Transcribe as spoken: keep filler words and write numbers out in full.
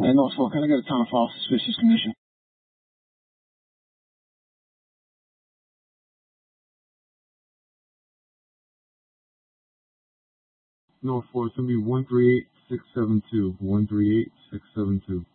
And also, can I get a time for all suspicious condition? No, for it's gonna be one three eight six seven two. One three eight six seven two.